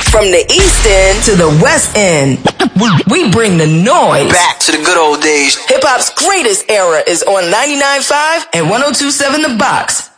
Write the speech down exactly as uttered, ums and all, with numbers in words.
From the East End to the West End, we bring the noise back to the good old days. Hip-hop's greatest era is on ninety-nine point five and one oh two point seven The Box.